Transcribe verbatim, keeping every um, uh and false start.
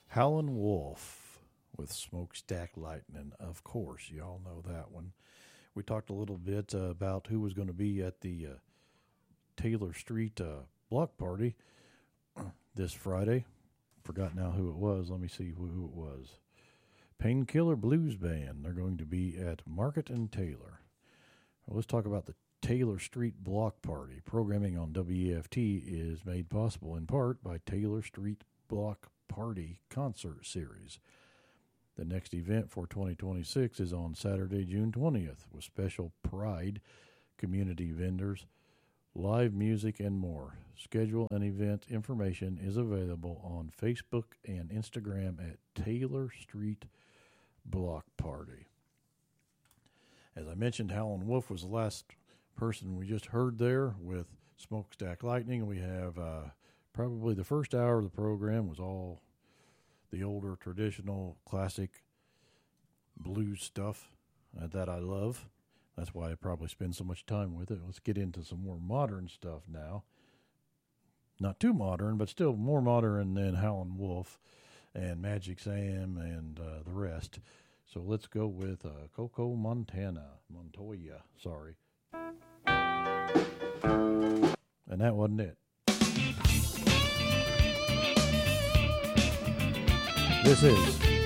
Howlin' Wolf with Smokestack Lightning. Of course, y'all know that one. We talked a little bit uh, about who was going to be at the uh, Taylor Street uh, block party this Friday. Forgot now who it was. Let me see who, who it was. Painkiller Blues Band. They're going to be at Market and Taylor. Well, let's talk about the Taylor Street Block Party. Programming on W E F T is made possible in part by Taylor Street Block Party Concert Series. The next event for twenty twenty-six is on Saturday, June twentieth, with special Pride community vendors, live music, and more. Schedule and event information is available on Facebook and Instagram at Taylor Street Block Party. As I mentioned, Howlin' Wolf was the last person we just heard there with Smokestack Lightning. We have uh, probably the first hour of the program was all the older, traditional, classic blues stuff uh, that I love. That's why I probably spend so much time with it. Let's get into some more modern stuff now. Not too modern, but still more modern than Howlin' Wolf and Magic Sam and uh, the rest. So let's go with uh, Coco Montana. Montoya, sorry. And that wasn't it. This is